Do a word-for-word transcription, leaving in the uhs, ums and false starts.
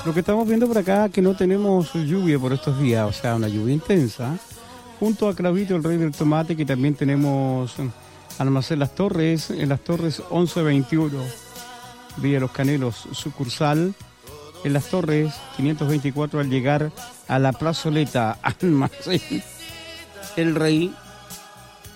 Lo que estamos viendo por acá que no tenemos lluvia por estos días, o sea, una lluvia intensa. Junto a Clavito, el rey del tomate, que también tenemos Almacén Las Torres, en Las Torres once veintiuno, Villa Los Canelos, sucursal. En Las Torres quinientos veinticuatro al llegar a la plazoleta Almacén El Rey.